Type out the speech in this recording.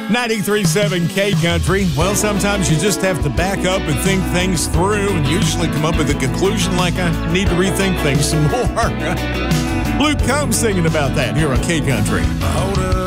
93.7 K Country. Well, sometimes you just have to back up and think things through and usually come up with a conclusion like I need to rethink things some more. Luke Combs singing about that here on K Country.